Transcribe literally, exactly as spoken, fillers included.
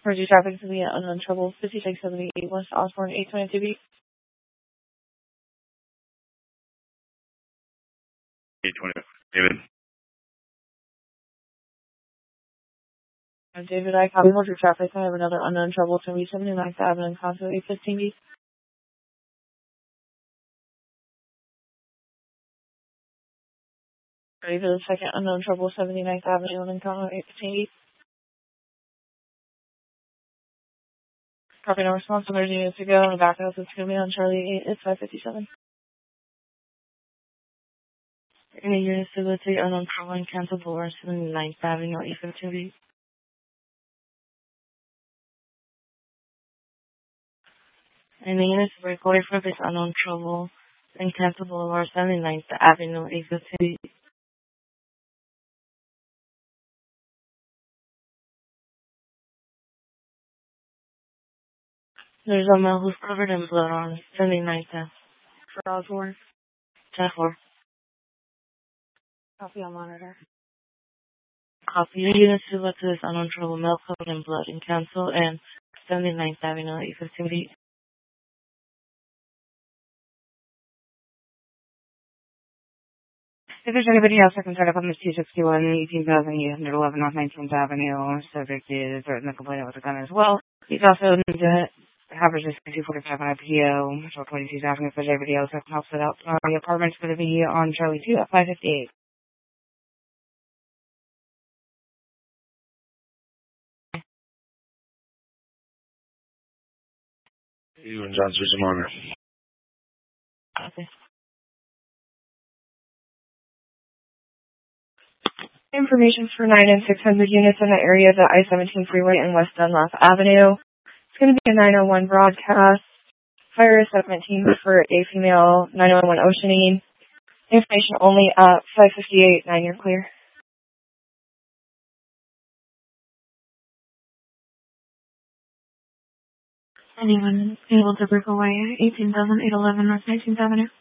Emergency traffic to the unknown trouble, fifty-six seventy-eight West Osborne, eight twenty-two B. eight twenty. David. Uh, David, I copy more traffic. I have another unknown trouble to be seventy-ninth Avenue and Conso, eight fifteen B. Ready for the second unknown trouble, seventy-ninth Avenue and Conso, eight fifteen B. Copy no response, emergency units to go, and the back house is going to be on Charlie eight, it's five fifty-seven. Any units to go to the unknown trouble and cancel Boulevard, seventy-ninth Avenue, eight fifteen B. Any units to break away from this unknown trouble and cancel Boulevard, seventy-ninth Avenue, eight fifteen B. There's a male who's covered in blood on seventy-ninth Avenue. For Osborne. ten four. Copy on monitor. Copy. Your units to go to this unknown trouble, male covered in blood, and cancel and seventy-ninth Avenue, eight fifteen B. If there's anybody else that can start up on this two sixty-one, eighteen thousand eight hundred eleven North nineteenth Avenue, subject is threatened to complain with a gun as well. He's also need to have resistance two forty-five on I P O, so twenty-two asking if there's anybody else that can help set out. Uh, the apartment's going to be on Charlie two at five fifty-eight. You and John switch them on. Okay. Information for nine and six hundred units in the area of the I seventeen freeway and West Dunlap Avenue. It's going to be a nine oh one broadcast. Fire assessment team for a female nine one one Oceanine. Information only at five fifty-eight, nine, you're clear. Anyone able to break away eighteen thousand eight hundred eleven North nineteenth Avenue?